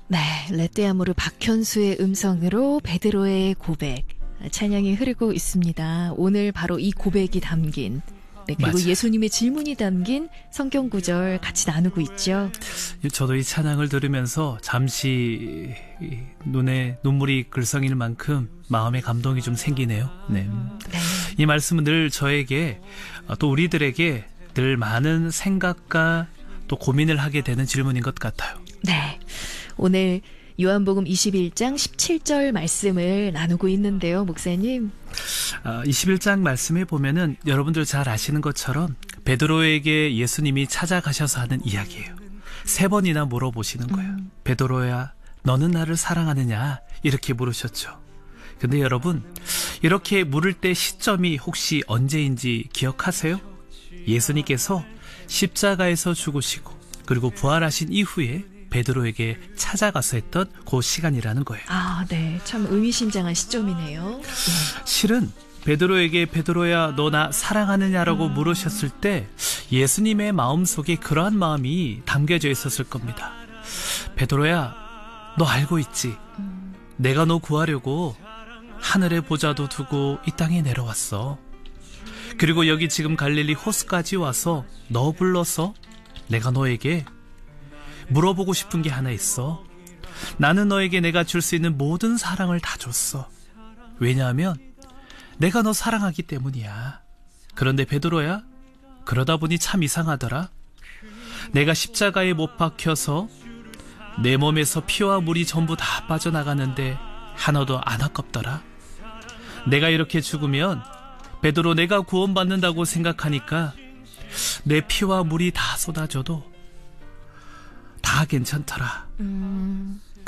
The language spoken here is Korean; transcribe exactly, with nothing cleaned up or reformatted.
네, 레떼아모르 박현수의 음성으로 베드로의 고백 찬양이 흐르고 있습니다. 오늘 바로 이 고백이 담긴 네, 그리고 맞아요. 예수님의 질문이 담긴 성경 구절 같이 나누고 있죠. 저도 이 찬양을 들으면서 잠시 눈에 눈물이 글썽일 만큼 마음의 감동이 좀 생기네요. 네. 네. 이 말씀은 늘 저에게 또 우리들에게 늘 많은 생각과 또 고민을 하게 되는 질문인 것 같아요. 네. 오늘 요한복음 이십일 장 십칠 절 말씀을 나누고 있는데요, 목사님. 아, 이십일 장 말씀에 보면은 여러분들 잘 아시는 것처럼 베드로에게 예수님이 찾아가셔서 하는 이야기예요. 세 번이나 물어보시는 거예요. 음. 베드로야, 너는 나를 사랑하느냐? 이렇게 물으셨죠. 근데 여러분, 이렇게 물을 때 시점이 혹시 언제인지 기억하세요? 예수님께서 십자가에서 죽으시고 그리고 부활하신 이후에 베드로에게 찾아가서 했던 그 시간이라는 거예요. 아, 네. 참 의미심장한 시점이네요. 네. 실은 베드로에게 베드로야 너 나 사랑하느냐라고 음. 물으셨을 때 예수님의 마음속에 그러한 마음이 담겨져 있었을 겁니다. 베드로야 너 알고 있지? 음. 내가 너 구하려고 하늘의 보좌도 두고 이 땅에 내려왔어. 그리고 여기 지금 갈릴리 호수까지 와서 너 불러서 내가 너에게 물어보고 싶은 게 하나 있어. 나는 너에게 내가 줄 수 있는 모든 사랑을 다 줬어. 왜냐하면 내가 너 사랑하기 때문이야. 그런데 베드로야, 그러다 보니 참 이상하더라. 내가 십자가에 못 박혀서 내 몸에서 피와 물이 전부 다 빠져나가는데 하나도 안 아깝더라. 내가 이렇게 죽으면 베드로 내가 구원받는다고 생각하니까 내 피와 물이 다 쏟아져도 다 괜찮더라. 음...